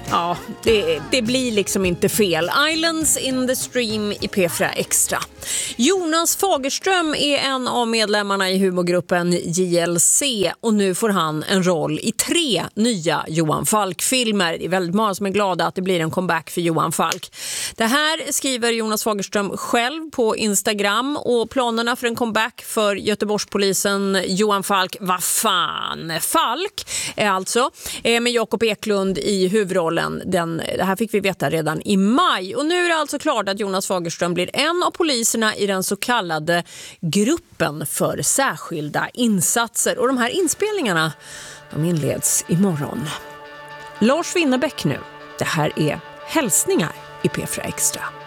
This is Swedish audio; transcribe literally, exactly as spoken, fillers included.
Ja, det, det blir liksom inte fel. Islands in the Stream i P fyra Extra. Jonas Fagerström är en av medlemmarna i humorgruppen J L C och nu får han en roll i tre nya Johan Falk-filmer. Det är väldigt många som är glada att det blir en comeback för Johan Falk. Det här skriver Jonas Fagerström själv på Instagram och planerna för en comeback för Göteborgspolisen Johan Falk, vad fan, Falk är alltså med Jakob Eklund i huvudrollen. Den, det här fick vi veta redan i maj och nu är det alltså klart att Jonas Fagerström blir en av poliserna i den så kallade gruppen för särskilda insatser och de här inspelningarna de inleds imorgon. Lars Winnerbäck nu. Det här är Hälsningar i P fyra Extra.